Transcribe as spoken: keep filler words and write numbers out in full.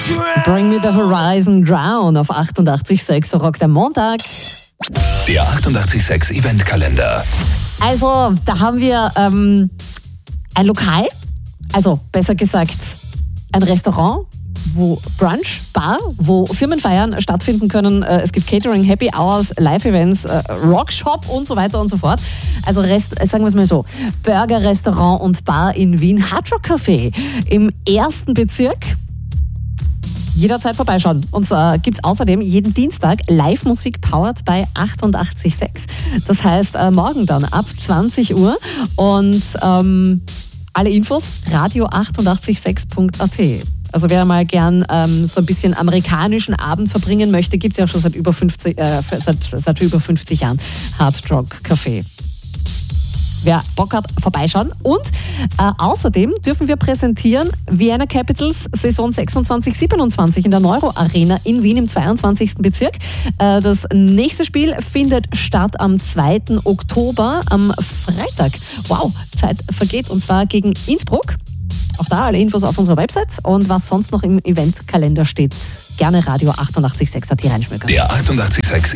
Bring Me the Horizon Drown auf achtundachtzig Komma sechs Rock der Montag. Der achtundachtzig Komma sechs Eventkalender. Also, da haben wir ähm, ein Lokal, also besser gesagt ein Restaurant, wo Brunch, Bar, wo Firmenfeiern stattfinden können. Es gibt Catering, Happy Hours, Live-Events, Rockshop und so weiter und so fort. Also Rest, sagen wir es mal so, Burger, Restaurant und Bar in Wien, Hard Rock Café im ersten Bezirk. Jederzeit vorbeischauen. Und äh, gibt es außerdem jeden Dienstag Live-Musik powered bei achtundachtzig Komma sechs. Das heißt, äh, morgen dann ab zwanzig Uhr. Und ähm, alle Infos radio achtundachtzig Komma sechs punkt a t. Also wer mal gern ähm, so ein bisschen amerikanischen Abend verbringen möchte, gibt es ja auch schon seit über fünfzig, äh, seit, seit über fünfzig Jahren Hard Rock Café. Wer Bock hat, vorbeischauen. Und äh, außerdem dürfen wir präsentieren Vienna Capitals Saison sechsundzwanzig siebenundzwanzig in der Neuro Arena in Wien im zweiundzwanzigsten Bezirk. Äh, das nächste Spiel findet statt am zweiten Oktober, am Freitag. Wow, Zeit vergeht, und zwar gegen Innsbruck. Auch da alle Infos auf unserer Website und was sonst noch im Eventkalender steht, gerne radio achtundachtzig Komma sechs at reinschmökern. Der achtundachtzig Komma sechs